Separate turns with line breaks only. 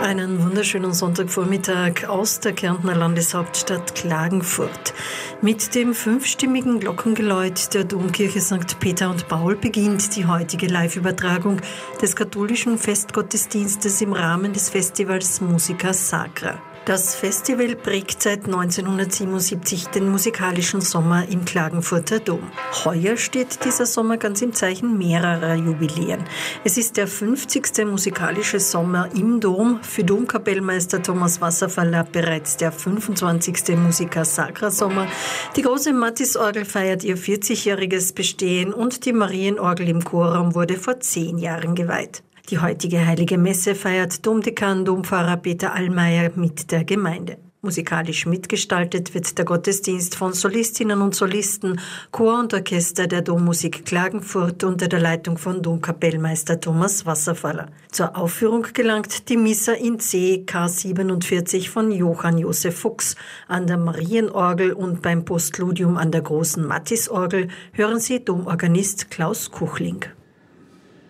Einen wunderschönen Sonntagvormittag aus der Kärntner Landeshauptstadt Klagenfurt. Mit dem 5-stimmigen Glockengeläut der Domkirche St. Peter und Paul beginnt die heutige Live-Übertragung des katholischen Festgottesdienstes im Rahmen des Festivals Musica Sacra. Das Festival prägt seit 1977 den musikalischen Sommer im Klagenfurter Dom. Heuer steht dieser Sommer ganz im Zeichen mehrerer Jubiläen. Es ist der 50. musikalische Sommer im Dom, für Domkapellmeister Thomas Wasserfaller bereits der 25. Musica Sacra Sommer. Die große Mattis-Orgel feiert ihr 40-jähriges Bestehen und die Marienorgel im Chorraum wurde vor 10 Jahren geweiht. Die heutige Heilige Messe feiert Domdekan Dompfarrer Peter Allmeier mit der Gemeinde. Musikalisch mitgestaltet wird der Gottesdienst von Solistinnen und Solisten, Chor und Orchester der Dommusik Klagenfurt unter der Leitung von Domkapellmeister Thomas Wasserfaller. Zur Aufführung gelangt die Missa in C K47 von Johann Josef Fuchs. An der Marienorgel und beim Postludium an der großen Mattis-Orgel hören Sie Domorganist Klaus Kuchling.